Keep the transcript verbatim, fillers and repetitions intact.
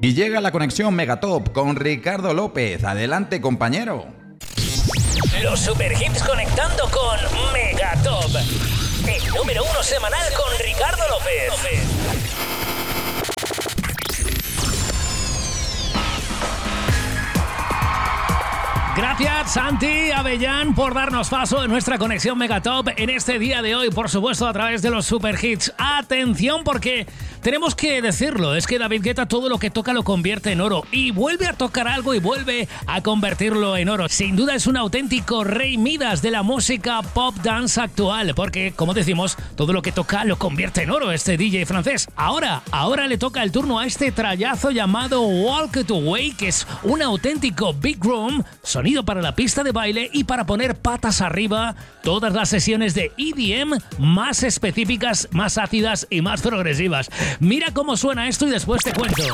Y llega la conexión Megatop con Ricardo López. Adelante, compañero. Los super hits conectando con Megatop. El número uno semanal con Ricardo López. Gracias, Santi Avellán, por darnos paso en nuestra conexión Megatop en este día de hoy, por supuesto, a través de los super hits. Atención, porque tenemos que decirlo, es que David Guetta todo lo que toca lo convierte en oro y vuelve a tocar algo y vuelve a convertirlo en oro. Sin duda es un auténtico rey Midas de la música pop dance actual, porque, como decimos, todo lo que toca lo convierte en oro este D J francés. Ahora, ahora le toca el turno a este trayazo llamado Walk It Away, que es un auténtico big room, sonido para la pista de baile y para poner patas arriba todas las sesiones de E D M más específicas, más ácidas y más progresivas. Mira cómo suena esto y después te cuento.